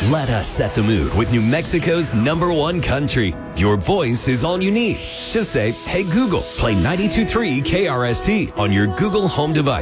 Let us set the mood with New Mexico's #1 country. Your voice is all you need. Just say, hey Google, play 92.3 KRST on your Google Home device.